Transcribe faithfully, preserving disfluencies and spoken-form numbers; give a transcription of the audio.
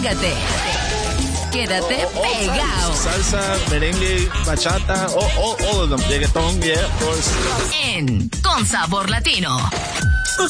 Pégate. Quédate oh, oh, pegado. Salsa, merengue, bachata, oh, oh, all of them. Reggaetón, yeah, of course. En Con Sabor Latino.